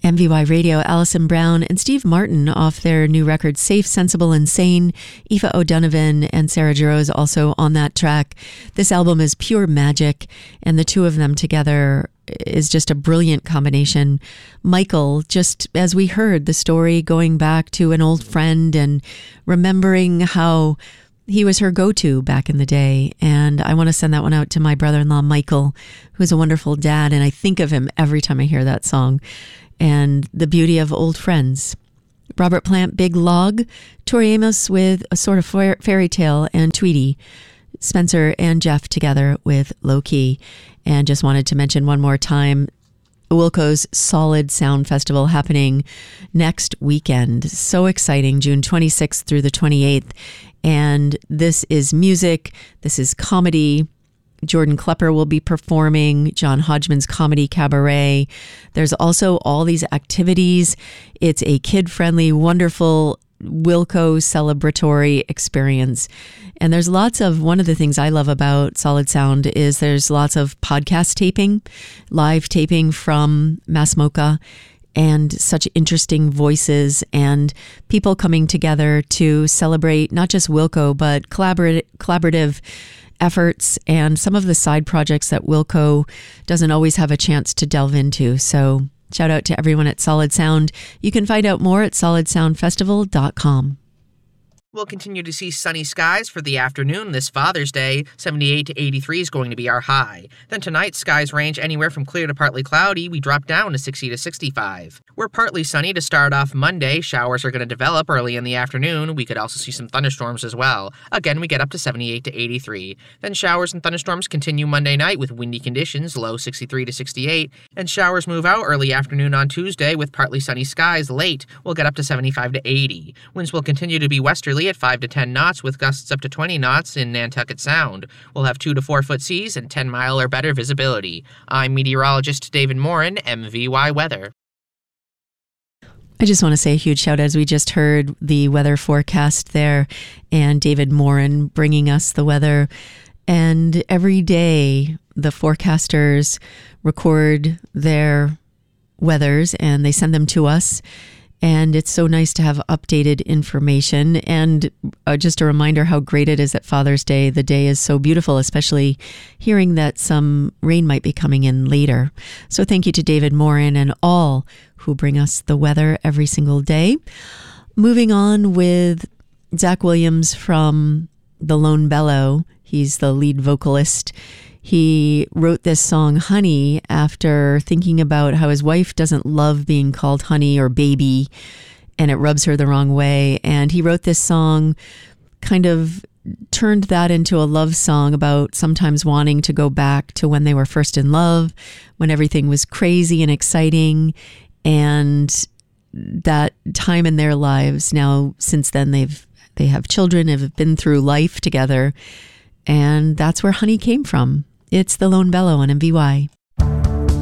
MVY Radio, Alison Brown and Steve Martin off their new record, Safe, Sensible, Insane. Aoife O'Donovan and Sarah Giroux also on that track. This album is pure magic, and the two of them together is just a brilliant combination. Michael, just as we heard the story, going back to an old friend and remembering how he was her go-to back in the day. And I want to send that one out to my brother-in-law, Michael, who's a wonderful dad. And I think of him every time I hear that song. And the beauty of old friends. Robert Plant, Big Log. Tori Amos with A Sort of Fairy Tale, and Tweety. Spencer and Jeff together with Low Key. And just wanted to mention one more time, Wilco's Solid Sound Festival happening next weekend. So exciting, June 26th through the 28th. And this is music, this is comedy. Jordan Klepper will be performing, John Hodgman's Comedy Cabaret. There's also all these activities. It's a kid-friendly, wonderful Wilco celebratory experience. And there's lots of, one of the things I love about Solid Sound is there's lots of podcast taping, live taping from Massmoka, and such interesting voices and people coming together to celebrate not just Wilco, but collaborative efforts and some of the side projects that Wilco doesn't always have a chance to delve into. So shout out to everyone at Solid Sound. You can find out more at solidsoundfestival.com. We'll continue to see sunny skies for the afternoon this Father's Day. 78 to 83 is going to be our high. Then tonight, skies range anywhere from clear to partly cloudy. We drop down to 60 to 65. We're partly sunny to start off Monday. Showers are going to develop early in the afternoon. We could also see some thunderstorms as well. Again, we get up to 78 to 83. Then showers and thunderstorms continue Monday night with windy conditions, low 63 to 68. And showers move out early afternoon on Tuesday with partly sunny skies late. We'll get up to 75 to 80. Winds will continue to be westerly at 5 to 10 knots with gusts up to 20 knots in Nantucket Sound. We'll have 2 to 4 foot seas and 10 mile or better visibility. I'm meteorologist David Morin, MVY Weather. I just want to say a huge shout out, as we just heard the weather forecast there, and David Morin bringing us the weather. And every day the forecasters record their weathers and they send them to us. And it's so nice to have updated information. And just a reminder how great it is at Father's Day. The day is so beautiful, especially hearing that some rain might be coming in later. So thank you to David Morin and all who bring us the weather every single day. Moving on with Zach Williams from The Lone Bellow. He's the lead vocalist. He wrote this song, Honey, after thinking about how his wife doesn't love being called honey or baby, and it rubs her the wrong way. And he wrote this song, kind of turned that into a love song about sometimes wanting to go back to when they were first in love, when everything was crazy and exciting, and that time in their lives. Now, since then, they have children, have been through life together, and that's where Honey came from. It's The Lone Bellow on MVY.